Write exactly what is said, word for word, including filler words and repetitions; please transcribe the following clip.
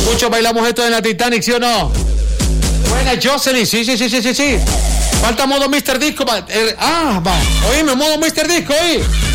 Muchos bailamos esto en la Titanic, ¿sí o no? Buena, Jocelyn, sí, sí, sí, sí, sí, sí. Falta modo mister Disco. Va. Eh, ah, va. Oíme, modo mister Disco, oí.